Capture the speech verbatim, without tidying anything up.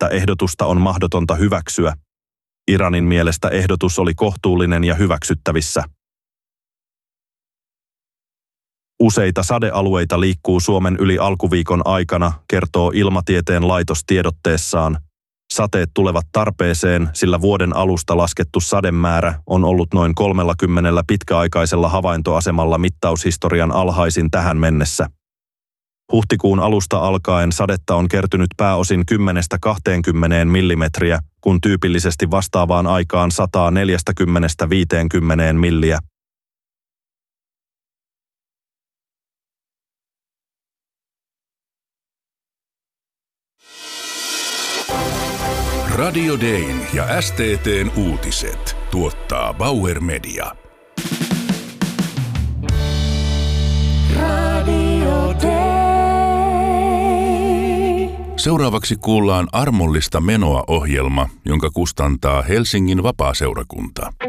että ehdotusta on mahdotonta hyväksyä. Iranin mielestä ehdotus oli kohtuullinen ja hyväksyttävissä. Useita sadealueita liikkuu Suomen yli alkuviikon aikana, kertoo Ilmatieteen laitos tiedotteessaan. Sateet tulevat tarpeeseen, sillä vuoden alusta laskettu sademäärä on ollut noin kolmellakymmenellä pitkäaikaisella havaintoasemalla mittaushistorian alhaisin tähän mennessä. Huhtikuun alusta alkaen sadetta on kertynyt pääosin kymmenestä kahteenkymmeneen millimetriä, kun tyypillisesti vastaavaan aikaan sataa neljäkymmentä viisikymmentä milliä. Radio Dayn ja S T T:n uutiset tuottaa Bauer Media. Radio Day. Seuraavaksi kuullaan Armollista menoa -ohjelma, jonka kustantaa Helsingin Vapaaseurakunta.